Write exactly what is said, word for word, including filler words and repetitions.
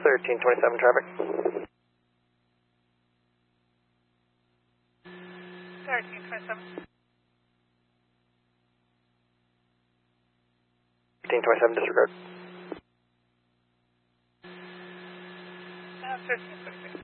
thirteen twenty-seven traffic. thirteen twenty-seven. thirteen twenty-seven disregard. Uh, thirteen twenty-six.